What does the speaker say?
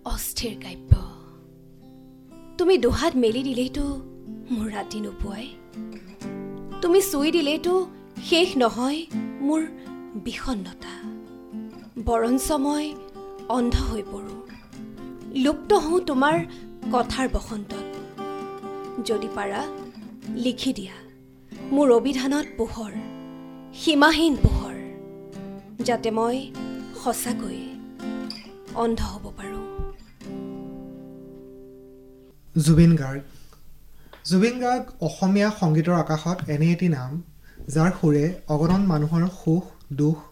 অস্থিৰ কাব্য তুমি দুহাত মেলি দিলেইতো মোৰ ৰাতি নোপোৱাই তুমি চুই দিলেইতো শেষ নহয় মোৰ বিষণ্ণতা বৰঞ্চ মই অন্ধ হৈ পৰোঁ লুপ্ত হওঁ তোমাৰ কথাৰ বসন্তত যদি পাৰা লিখি দিয়া মোৰ অভিধানত পোহৰ সীমাহীন পোহৰ যাতে মই সঁচাকৈয়ে অন্ধ হ'ব পাৰোঁ জুবিন গাৰ্গ জুবিন গাৰ্গ অসমীয়া সংগীতৰ আকাশত এনে এটি নাম যাৰ সুৰে অগণন মানুহৰ সুখ দুখ